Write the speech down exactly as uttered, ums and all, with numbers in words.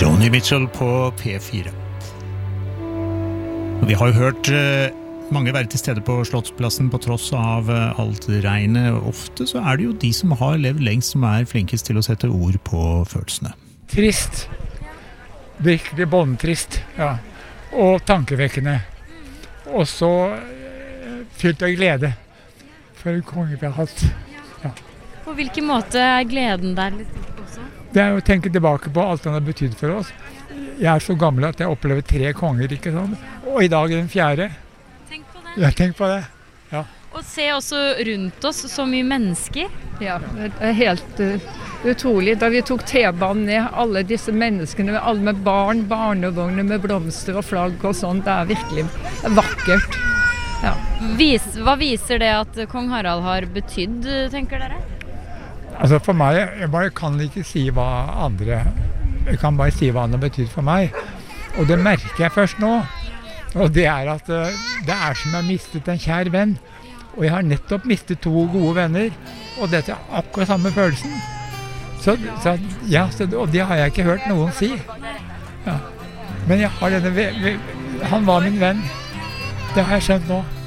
Joni Mitchell på P fire. Og vi har jo hørt eh, mange være til stede på Slottsplassen på tross av eh, alt regnet. Ofte så er det jo de som har levd lengst som er flinkest til å sette ord på følelsene. Trist. Virkelig båndtrist, ja. Og tankevekkende. Og så eh, fylt av glede for en konge vi har hatt. Ja. På hvilken måte er gleden der litt også? Det er å tenke tilbake på alt han har betydd for oss. Jeg er så gammel at jeg opplever tre konger, ikke sant? Og i dag er den fjerde. Tenk på det. Ja, tenk på det. Ja. Og se også rundt oss så mye mennesker. Ja, det er helt uh, utrolig. Da vi tok T-banen ned, alle disse menneskene, alle med barn, barnevogner med blomster og flagg og sånt, det er virkelig vakkert. Ja. Vis, hva viser det at kong Harald har betydd, tenker dere? Altså for meg, jeg bare kan ikke si hva andre, jeg kan bare si hva han har betydd for meg. Og det merker jeg først nå. Og det er at uh, det er som jeg har mistet en kjær venn. Og jeg har nettopp mistet to gode venner. Og dette er akkurat samme følelsen. Så, så, ja, så, og det har jeg ikke hørt noen si. Ja. Men jeg har denne, han var min venn. Det har jeg skjønt nå.